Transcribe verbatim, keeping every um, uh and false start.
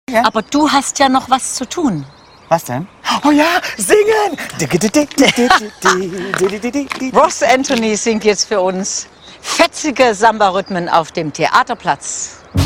Ja. Aber du hast ja noch was zu tun. Was denn? Oh ja, singen! Ross Anthony singt jetzt für uns fetzige Samba-Rhythmen auf dem Theaterplatz.